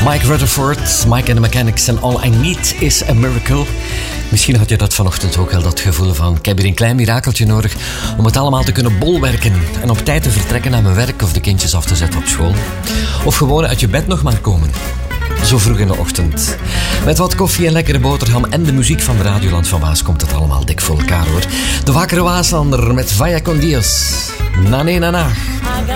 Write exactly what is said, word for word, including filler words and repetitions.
Mike Rutherford, Mike and the Mechanics en All I Need is a Miracle. Misschien had je dat vanochtend ook wel, dat gevoel van ik heb hier een klein mirakeltje nodig om het allemaal te kunnen bolwerken en op tijd te vertrekken naar mijn werk of de kindjes af te zetten op school. Of gewoon uit je bed nog maar komen. Zo vroeg in de ochtend. Met wat koffie en lekkere boterham en de muziek van de Radioland van Waas komt het allemaal dik voor elkaar hoor. De wakkere Waaslander met Vaya con Dios. Na nee na na.